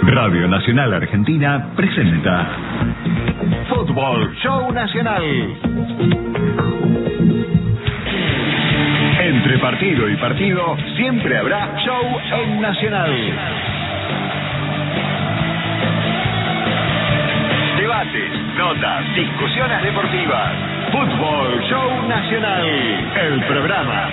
Radio Nacional Argentina presenta Fútbol Show Nacional. Entre partido y partido siempre habrá show en Nacional. Debates, notas, discusiones deportivas. Fútbol Show Nacional, el programa.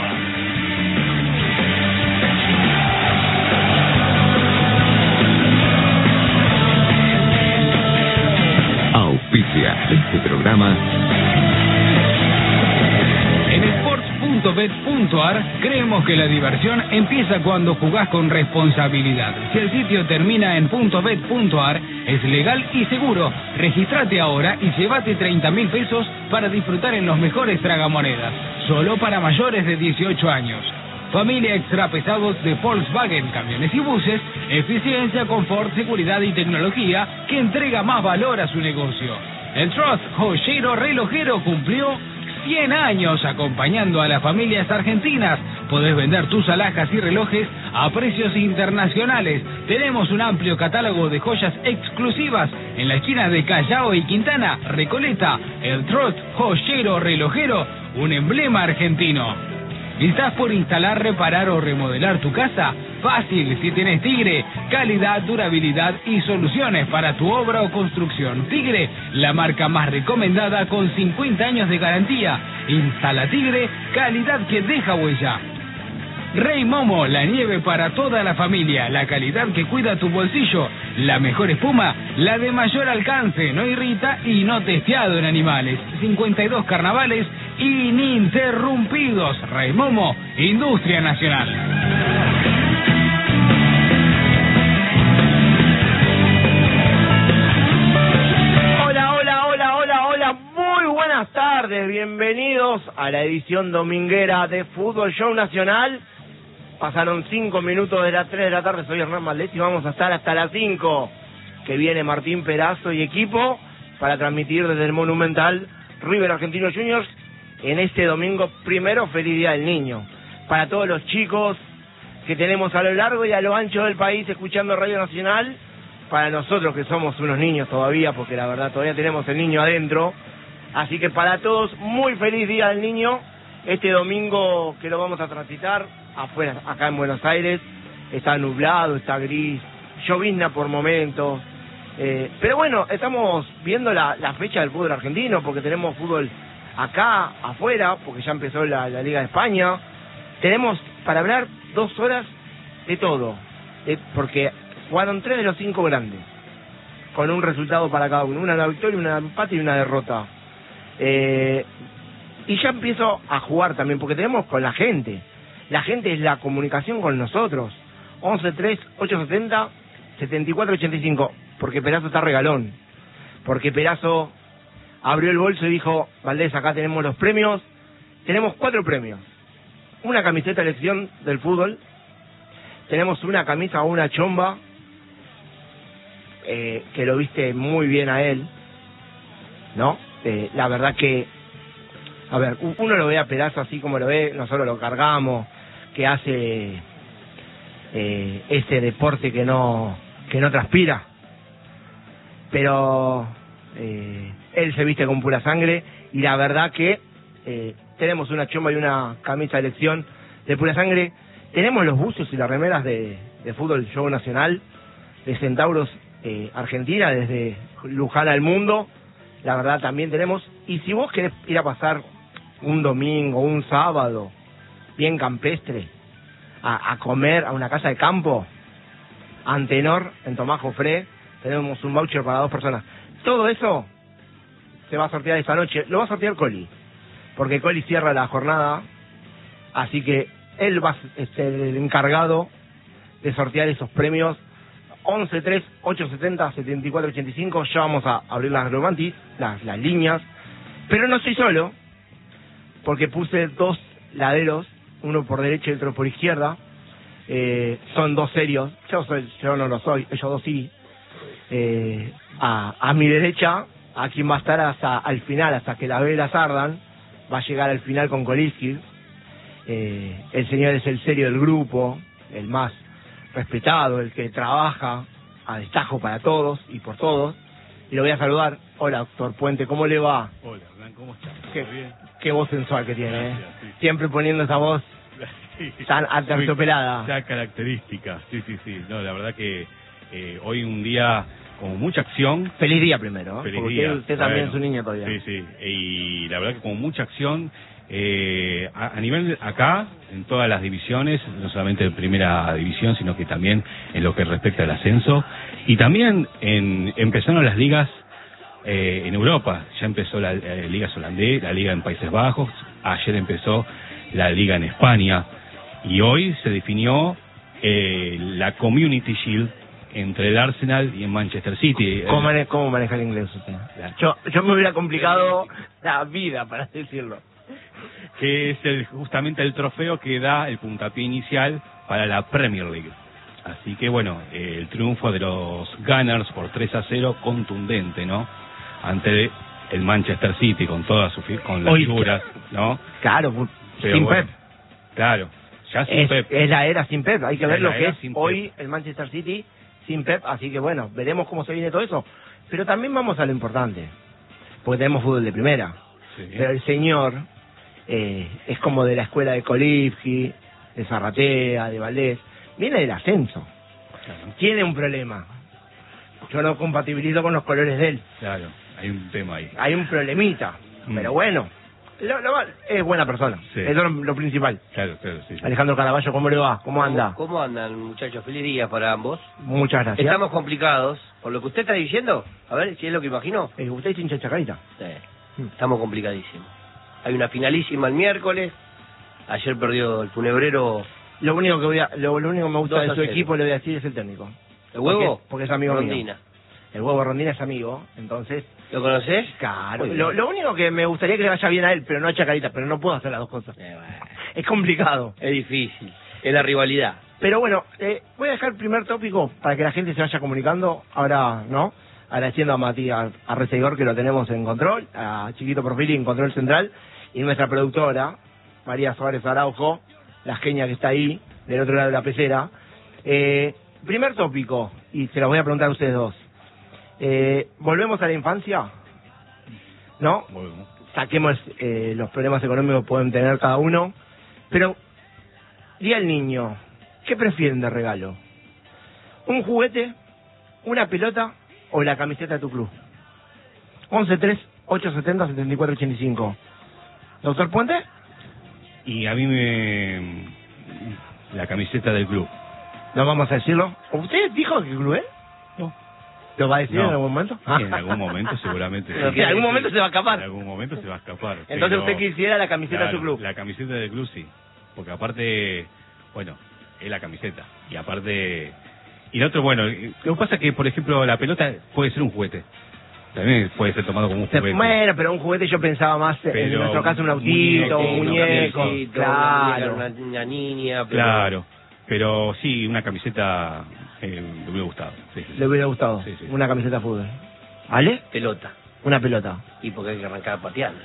Auspicia este programa. En sports.bet.ar creemos que la diversión empieza cuando jugás con responsabilidad. Si el sitio termina en .bet.ar, es legal y seguro. Regístrate ahora y llévate 30.000 pesos para disfrutar en los mejores tragamonedas. Solo para mayores de 18 años. Familia extra pesados de Volkswagen, camiones y buses, eficiencia, confort, seguridad y tecnología que entrega más valor a su negocio. El Trust Joyero Relojero cumplió 100 años acompañando a las familias argentinas. Podés vender tus alhajas y relojes a precios internacionales. Tenemos un amplio catálogo de joyas exclusivas en la esquina de Callao y Quintana, Recoleta. El Trust Joyero Relojero, un emblema argentino. ¿Estás por instalar, reparar o remodelar tu casa? Fácil, si tienes Tigre. Calidad, durabilidad y soluciones para tu obra o construcción. Tigre, la marca más recomendada con 50 años de garantía. Instala Tigre, calidad que deja huella. Rey Momo, la nieve para toda la familia, la calidad que cuida tu bolsillo, la mejor espuma, la de mayor alcance, no irrita y no testeado en animales. 52 carnavales ininterrumpidos. Rey Momo, Industria Nacional. Buenas tardes, bienvenidos a la edición dominguera de Fútbol Show Nacional. Pasaron 5 minutos de las 3 de la tarde, soy Hernán Valdés y vamos a estar hasta las 5, que viene Martín Perazo y equipo para transmitir desde el Monumental River Argentinos Juniors en este domingo primero. Feliz Día del Niño para todos los chicos que tenemos a lo largo y a lo ancho del país escuchando Radio Nacional, para nosotros que somos unos niños todavía, porque la verdad todavía tenemos el niño adentro. Así que para todos, muy feliz Día del Niño. Este domingo que lo vamos a transitar afuera, acá en Buenos Aires, está nublado, está gris, llovizna por momentos. Pero bueno, estamos viendo la fecha del fútbol argentino, porque tenemos fútbol acá, afuera, porque ya empezó la Liga de España. Tenemos para hablar 2 horas de todo, porque jugaron 3 de los 5 grandes, con un resultado para cada uno, una victoria, una empate y una derrota. Y ya empiezo a jugar también, porque tenemos con la gente. La gente es la comunicación con nosotros. 11-3-870-7485. Porque Perazo está regalón. Porque Perazo abrió el bolso y dijo: Valdés, acá tenemos los premios. Tenemos 4 premios. Una camiseta de elección del fútbol. Tenemos una camisa o una chomba, que lo viste muy bien a él, ¿no? La verdad que, a ver, uno lo ve a Perazo así como lo ve, nosotros lo cargamos, que hace ese deporte que no transpira, pero él se viste con pura sangre, y la verdad que tenemos una chomba y una camisa de elección de pura sangre. Tenemos los buzos y las remeras de Fútbol Show Nacional, de Centauros Argentina, desde Luján al mundo. La verdad también tenemos. Y si vos querés ir a pasar un domingo, un sábado, bien campestre, a comer a una casa de campo, Antenor, en Tomás Jofré, tenemos un voucher para 2 personas. Todo eso se va a sortear esta noche. Lo va a sortear Coli, porque Coli cierra la jornada, así que él va a ser el encargado de sortear esos premios. 11-3-870-7485. Ya vamos a abrir las líneas, pero no estoy solo, porque puse 2 laderos, uno por derecha y otro por izquierda. Son 2 serios. Yo no lo soy, ellos 2 sí. A mi derecha, a quien va a estar hasta al final, hasta que las velas ardan, va a llegar al final con Koliski. El señor es el serio del grupo, el más respetado, el que trabaja a destajo para todos y por todos. Y lo voy a saludar. Hola, doctor Puente, ¿cómo le va? Hola, Hernán, ¿cómo estás? Qué, ¿Todo bien? qué voz sensual que tiene, Gracias, sí. Siempre poniendo esa voz Sí. tan aterciopelada. Ya característica, sí. No, la verdad que hoy un día con mucha acción. Feliz día primero, ¿eh? Feliz Porque día. usted también Bueno, es un niño todavía. Sí, y la verdad que con mucha acción a nivel acá, en todas las divisiones, no solamente en primera división, sino que también en lo que respecta al ascenso, y también empezaron las ligas en Europa. Ya empezó la liga holandesa, la liga en Países Bajos, ayer empezó la liga en España, y hoy se definió la Community Shield entre el Arsenal y el Manchester City. ¿Cómo maneja el inglés usted? Yo me hubiera complicado la vida, para decirlo. Que es justamente el trofeo que da el puntapié inicial para la Premier League. Así que bueno, el triunfo de los Gunners por 3-0, contundente, ¿no? Ante el Manchester City con todas con las figuras, ¿no? Claro, pero sin bueno, Pep. Claro, ya sin Pep. Es la era sin Pep, hay que ver lo que es sin hoy el Manchester City sin Pep, así que bueno, veremos cómo se viene todo eso. Pero también vamos a lo importante, porque tenemos fútbol de primera. Sí. Pero el señor es como de la escuela de Kolibski, de Zarratea, de Valdés, viene del ascenso. Claro. Tiene un problema. Yo no compatibilizo con los colores de él. Claro, hay un tema ahí. Hay un problemita, pero bueno, es buena persona. Sí. Eso es lo principal. Claro, sí. Alejandro Caraballo, ¿cómo le va? ¿Cómo anda? ¿Cómo andan, muchachos? Feliz día para ambos. Muchas gracias. Estamos complicados. Por lo que usted está diciendo, a ver si es lo que imagino. ¿Usted es hincha de Chacarita? Sí, estamos complicadísimos. Hay una finalísima el miércoles. Ayer perdió el Funebrero. Lo único que me gusta de su 2-0. equipo, le voy a decir, es el técnico. ¿El huevo? Porque es amigo Rondina. mío. El huevo Rondina es amigo, entonces... ¿Lo conoces? Claro. Muy bien. Lo único que me gustaría que le vaya bien a él, pero no a Chacarita, pero no puedo hacer las dos cosas. Bueno, Es complicado. es difícil. Es la rivalidad. Pero bueno, voy a dejar el primer tópico para que la gente se vaya comunicando. Ahora, ¿no? Agradeciendo a Matías, a Reseguidor, que lo tenemos en control, a Chiquito Profili en control central, y nuestra productora, María Suárez Araujo, la genia que está ahí, del otro lado de la pecera. Primer tópico, y se los voy a preguntar a ustedes dos. ¿Volvemos a la infancia? ¿No? Bueno. Saquemos los problemas económicos que pueden tener cada uno. Pero, día al niño, ¿qué prefieren de regalo? ¿Un juguete, una pelota o la camiseta de tu club? 11-3-870-7485. ¿Doctor Puente? Y a mí la camiseta del club. No vamos a decirlo. ¿Usted dijo que club es? No. ¿Lo va a decir No. en algún momento? En algún momento seguramente. Pero sí. que en algún momento se va a escapar. En algún momento se va a escapar. Entonces pero- usted quisiera la camiseta de Claro, su club. La camiseta del club sí. Porque aparte, bueno, es la camiseta. Y aparte... Y lo otro, bueno, lo que pasa es que, por ejemplo, la pelota puede ser un juguete. También puede ser tomado como un juguete. Bueno, pero un juguete yo pensaba más, en Pero nuestro caso, un autito, un muñeco. Claro. Una niña. Pero... Claro. Pero sí, una camiseta me hubiera gustado. Sí. Le hubiera gustado Sí, sí. una camiseta de fútbol. ¿Ale? Pelota. Una pelota. Y porque hay que arrancar pateando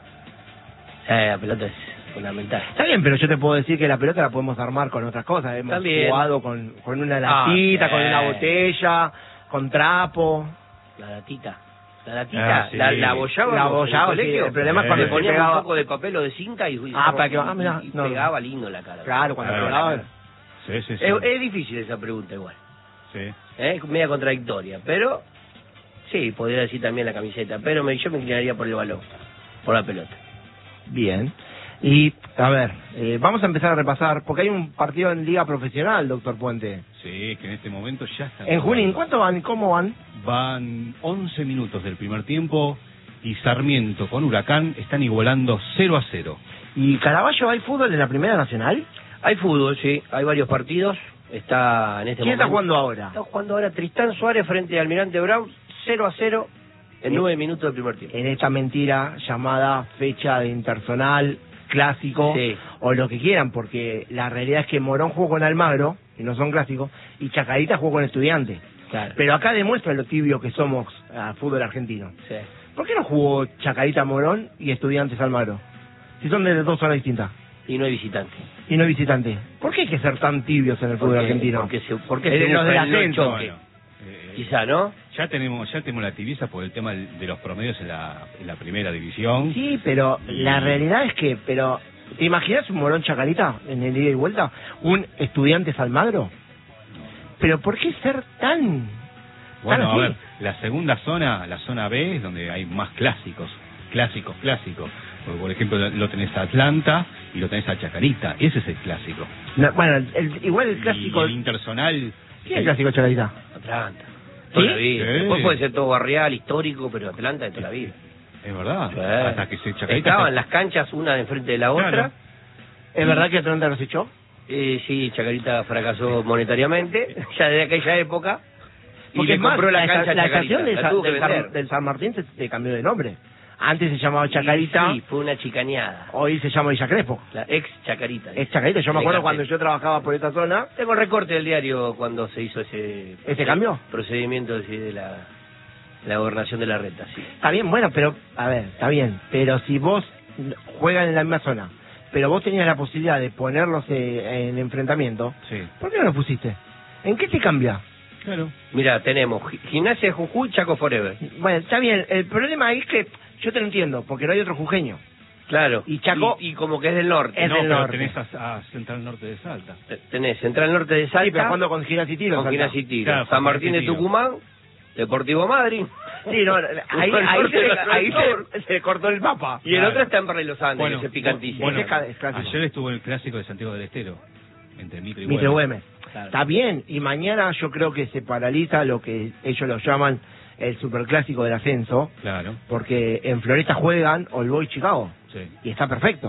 ya. La pelota es fundamental. Está bien, pero yo te puedo decir que la pelota la podemos armar con otras cosas. Hemos También. jugado con una latita, con una botella, con trapo. La latita. La latita, sí. la abollaba. La abollaba, sí, el problema es cuando le se poníamos pegaba. un poco de papel o de cinta y Para que mirá, y no. pegaba lindo la cara. Claro, cuando Claro. pegaba. Sí. Es difícil esa pregunta igual. Sí. Es media contradictoria, pero sí, podría decir también la camiseta, pero yo me inclinaría por el balón, por la pelota. Bien. Y, a ver, vamos a empezar a repasar, porque hay un partido en Liga Profesional, doctor Puente. Sí, que en este momento ya está. En Junín, ¿cuánto van? ¿Cómo van? Van 11 minutos del primer tiempo y Sarmiento con Huracán están igualando 0-0. ¿Y Caraballo, hay fútbol en la Primera Nacional? Hay fútbol, sí, hay varios partidos. Está en este ¿Quién está momento. jugando ahora? Está jugando ahora Tristán Suárez frente a Almirante Brown, 0-0 en 9 minutos del primer tiempo. En esta mentira llamada fecha de interzonal, clásico, Sí. o lo que quieran, porque la realidad es que Morón jugó con Almagro, y no son clásicos, y Chacarita jugó con Estudiantes. Claro. Pero acá demuestra lo tibio que somos al fútbol argentino. Sí. ¿Por qué no jugó Chacarita Morón y Estudiantes Almagro? Si son de dos zonas distintas. Y no hay visitante. Y no hay visitante. ¿Por qué hay que ser tan tibios en el fútbol argentino? Porque se los del busca el no ascenso. choque. Quizá, ¿no? Ya tenemos la tibieza por el tema de los promedios en la primera división. Sí, pero la realidad es que, ¿te imaginas un Morón Chacarita en el ida y vuelta? ¿Un Estudiantes Almagro? ¿Pero por qué ser tan Bueno, así? a ver, la segunda zona, la zona B, es donde hay más clásicos. Porque, por ejemplo, lo tenés a Atlanta y lo tenés a Chacarita. Ese es el clásico. No, bueno, igual el clásico... Y el interzonal... ¿Qué es el clásico Chacarita? Atlanta. Toda la vida. Sí. Después puede ser todo barrial, histórico, pero Atlanta de toda la vida. Es verdad. Sí. Hasta que se Chacarita... Estaban las canchas una de enfrente de la otra. Claro. ¿Es verdad que Atlanta los echó? Sí, Chacarita fracasó monetariamente, ya desde aquella época. Y Porque le es más, compró la cancha a la Chacarita. estación La tuvo que vender. del San Martín se cambió de nombre. Antes se llamaba Chacarita, Sí, fue una chicaneada. hoy se llama Villa Crespo. La ex Chacarita. Es Chacarita, yo me acuerdo Fíjate. cuando yo trabajaba por esta zona. Tengo el recorte del diario cuando se hizo ese cambio? procedimiento de la gobernación de la renta, sí. Está bien, bueno, pero, a ver, está bien. Pero si vos juegan en la misma zona, pero vos tenías la posibilidad de ponerlos en enfrentamiento, Sí. ¿por qué no lo pusiste? ¿En qué te cambia? Claro. Mira, tenemos Gimnasia de Jujuy, Chaco Forever. Bueno, está bien. El problema es que yo te lo entiendo, porque no hay otro jujeño. Claro. Y Chaco- y como que es del norte. Es No, del pero norte. tenés a Central Norte de Salta. Tenés Central Norte de Salta, Sí, pero cuando con Giras y Tiros. con Salta. Gimnasia y Tiro. Claro, San Martín de Gimnasia y Tiro. Tucumán, Deportivo Madrid. Sí, no, ahí se cortó el mapa. Y el Claro. otro está en Barrio Los Andes, ese picantísimo. Ese es clásico. ayer estuvo el clásico de Santiago del Estero, entre Mitre y Mitre Güemes. Güemes. Claro. Está bien, y mañana yo creo que se paraliza lo que ellos lo llaman el superclásico del ascenso, Claro, porque en Floresta juegan All Boys Chicago, sí. y está perfecto.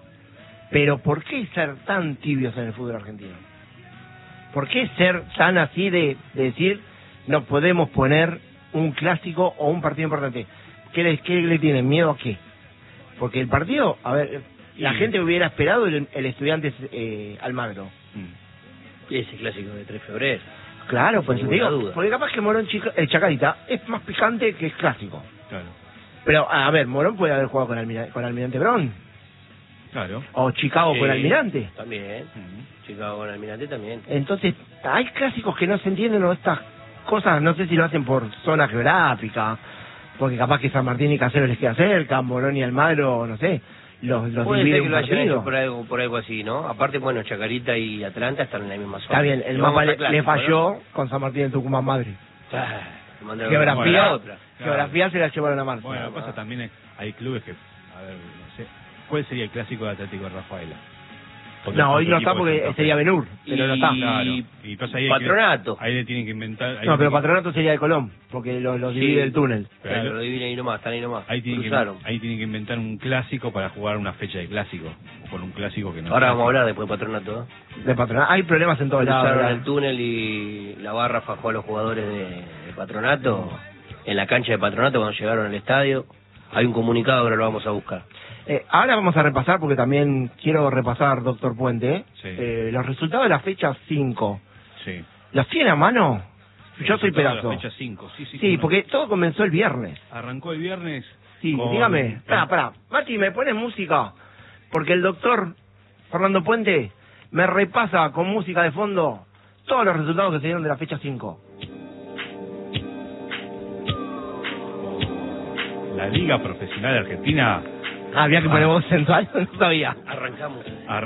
Pero ¿por qué ser tan tibios en el fútbol argentino? ¿Por qué ser tan así de decir no podemos poner un clásico o un partido importante? ¿Qué le tienen miedo a qué? Porque el partido, a ver, la Sí. gente hubiera esperado el Estudiantes Almagro. Mm. Y ese clásico de 3 de febrero. Claro, por Sin eso te ninguna digo, duda. porque capaz que Morón el Chacarita es más picante que es clásico. Claro, Pero, a ver, Morón puede haber jugado con Almirante Brown, claro. o Chicago con Sí, Almirante. También. Mm. Chicago con Almirante también. Entonces, hay clásicos que no se entienden, o estas cosas, no sé si lo hacen por zona geográfica, porque capaz que San Martín y Casero les queda cerca, Morón y Almagro, no sé, los Puede divide ser que un lo hayan partido. hecho por algo así, ¿no? Aparte, bueno, Chacarita y Atlanta están en la misma zona. Está bien, el Y mapa vamos le al clásico, falló ¿no? con San Martín en Tucumán, Madrid. Ah, mandaron Geografía, a otra. geografía se la llevaron a marzo. Bueno, lo que pasa también hay clubes que, a ver, no sé, ¿cuál sería el clásico de Atlético de Rafaela? No, hoy no está equipo de porque Santa Fe. sería Benur, pero no está. Claro. Y entonces ahí Patronato. ahí le tienen que inventar. No, pero Patronato sería de Colón, porque los Sí. divide el túnel. Pero Claro, ahí- lo dividen ahí nomás, están ahí nomás. Ahí tienen, Cruzaron. ahí tienen que inventar un clásico para jugar una fecha de clásico. O con un clásico que no. Ahora vamos a hablar después de Patronato, ¿eh? De Patronato. Hay problemas en todos lados. Cruzaron ¿verdad? el túnel y la barra fajó a los jugadores de Patronato en la cancha de Patronato cuando llegaron al estadio. Hay un comunicado, ahora lo vamos a buscar. Ahora vamos a repasar, porque también quiero repasar, doctor Puente, Sí. los resultados de la fecha 5. Sí. ¿Los tiene a mano? Yo soy Toda la pedazo. fecha 5. Sí, Sí, porque todo comenzó el viernes. Arrancó el viernes. Sí, con- dígame. Pará. Mati, ¿me pones música? Porque el doctor Fernando Puente me repasa con música de fondo todos los resultados que se dieron de la fecha 5. La Liga Profesional Argentina Había que poner voz sensual, no sabía. Arrancamos.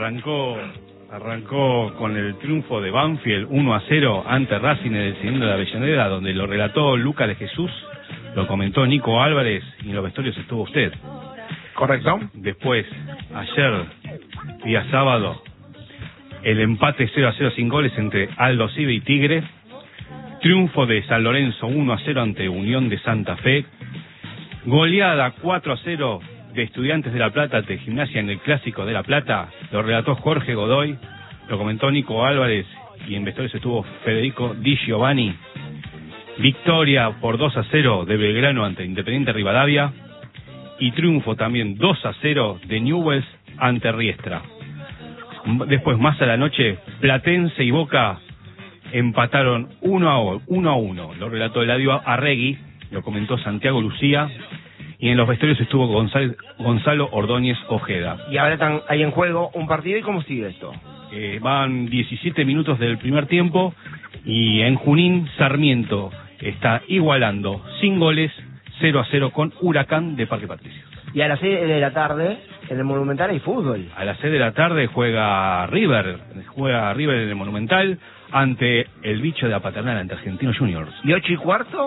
arrancó con el triunfo de Banfield 1-0 ante Racing en el cilindro de Avellaneda, donde lo relató Lucas de Jesús, lo comentó Nico Álvarez y en los vestuarios estuvo usted. ¿Correcto? Después, ayer, día sábado, el empate 0-0 sin goles entre Aldo Civi y Tigre. Triunfo de San Lorenzo 1-0 ante Unión de Santa Fe. Goleada 4-0 de Estudiantes de La Plata ante Gimnasia en el Clásico de La Plata. Lo relató Jorge Godoy, lo comentó Nico Álvarez y en vestuarios estuvo Federico Di Giovanni. Victoria por 2-0 de Belgrano ante Independiente Rivadavia. Y triunfo también 2-0 de Newell's ante Riestra. Después, más a la noche, Platense y Boca empataron 1-1. Lo relató Eladio Arregui, lo comentó Santiago Lucía, y en los vestuarios estuvo Gonzalo Ordóñez Ojeda. Y ahora están ahí en juego un partido, ¿y cómo sigue esto? Van 17 minutos del primer tiempo Y en Junín, Sarmiento está igualando sin goles 0-0 con Huracán de Parque Patricios. Y a las 6 de la tarde, en el Monumental hay fútbol. A las 6 de la tarde juega River en el Monumental ante el bicho de la Paternal, ante Argentinos Juniors. ¿Y 8:15?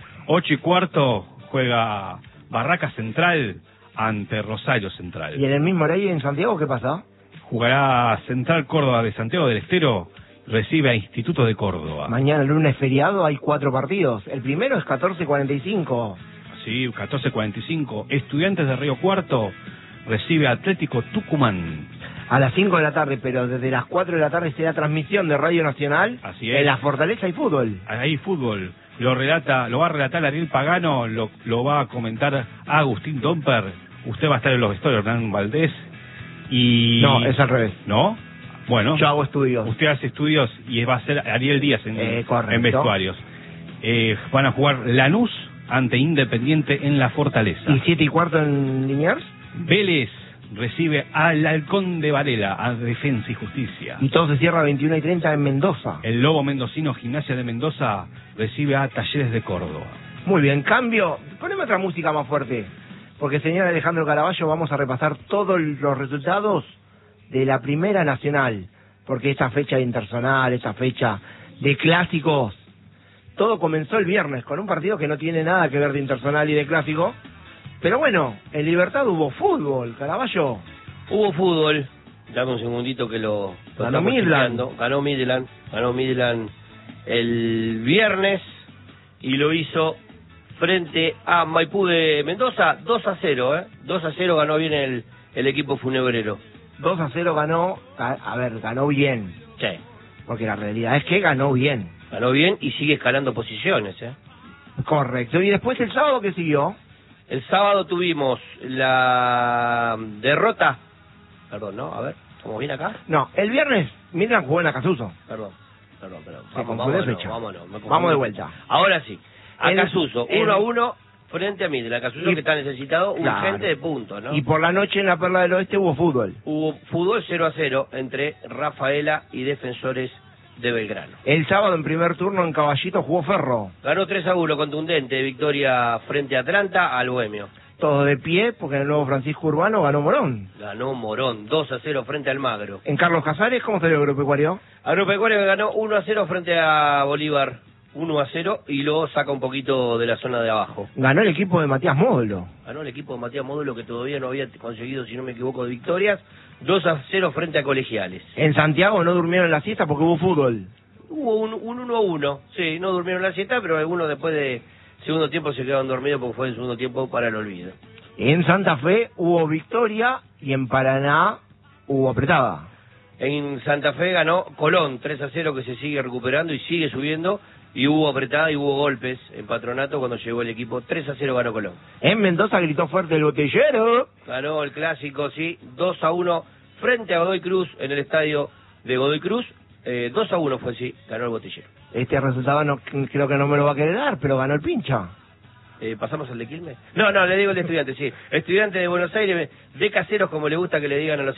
8:15 juega Barraca Central ante Rosario Central. ¿Y en el mismo horario en Santiago qué pasa? Jugará Central Córdoba de Santiago del Estero, recibe a Instituto de Córdoba. Mañana lunes feriado hay 4 partidos. El primero es 14:45. Sí, 14:45. Estudiantes de Río Cuarto recibe a Atlético Tucumán. A las 5 de la tarde, pero desde las 4 de la tarde será transmisión de Radio Nacional. Así es. En la Fortaleza hay fútbol. Hay fútbol. Lo va a relatar Ariel Pagano, lo va a comentar Agustín Domper. Usted va a estar en los vestuarios, Hernán Valdés. Y... No, es al revés. ¿No? Bueno. Yo hago estudios. Usted hace estudios y va a ser Ariel Díaz en vestuarios. Van a jugar Lanús ante Independiente en la Fortaleza. ¿Y 7:15 en Liniers? Vélez recibe al Halcón de Varela, a Defensa y Justicia. Y todo se cierra a 21:30 en Mendoza. El Lobo Mendocino, Gimnasia de Mendoza, recibe a Talleres de Córdoba. Muy bien, cambio. Poneme otra música más fuerte. Porque, señor Alejandro Caraballo, vamos a repasar todos los resultados de la Primera Nacional. Porque esta fecha de Interzonal, esta fecha de clásicos, todo comenzó el viernes con un partido que no tiene nada que ver de Interzonal y de clásico. Pero bueno, en Libertad hubo fútbol, Caraballo. Hubo fútbol. Dame un segundito que lo Ganó estamos Midland. chequeando. Ganó Midland el viernes y lo hizo frente a Maipú de Mendoza, 2-0, 2-0 ganó bien el equipo funebrero. 2-0 ganó, ganó bien. Sí. Porque la realidad es que ganó bien. Ganó bien y sigue escalando posiciones, Correcto. ¿Y después el sábado qué siguió? El sábado tuvimos la derrota. Perdón, ¿no? A ver, ¿estamos bien acá? No, el viernes Midland jugó en Acasuso. Perdón. Se confundió fecha. Vámonos. Vamos de vuelta. Ahora sí. Acasuso, El- 1-1 frente a Midland. Acasuso que está necesitado Claro. urgente de puntos, ¿no? Y por la noche en la Perla del Oeste hubo fútbol. Hubo fútbol 0-0 entre Rafaela y Defensores de Belgrano. El sábado en primer turno en Caballito jugó Ferro. Ganó 3-1 contundente, victoria frente a Atlanta al Bohemio. Todo de pie porque en el nuevo Francisco Urbano ganó Morón. Ganó Morón 2-0 frente al Magro. En Carlos Casares, ¿cómo salió el agropecuario? Agropecuario que ganó 1-0 frente a Bolívar, 1-0, y luego saca un poquito de la zona de abajo. Ganó el equipo de Matías Módulo. Ganó el equipo de Matías Módulo que todavía no había conseguido, si no me equivoco, de victorias. 2-0 frente a Colegiales. En Santiago no durmieron la siesta porque hubo fútbol. Hubo un 1-1, sí, no durmieron la siesta, pero algunos después de segundo tiempo se quedaron dormidos porque fue el segundo tiempo para el olvido. En Santa Fe hubo victoria y en Paraná hubo apretada. En Santa Fe ganó Colón 3-0 que se sigue recuperando y sigue subiendo, y hubo apretada y hubo golpes en Patronato cuando llegó el equipo. 3-0 ganó Colón. En Mendoza gritó fuerte el botellero. Ganó el clásico, sí, 2-1 frente a Godoy Cruz en el estadio de Godoy Cruz. 2-1 fue, sí, ganó el Botellero. Este resultado no, creo que no me lo va a querer dar, pero ganó el Pincha. ¿Pasamos al de Quilmes? No, le digo el de Estudiantes, sí. Estudiantes de Buenos Aires, de Caseros, como le gusta que le digan a los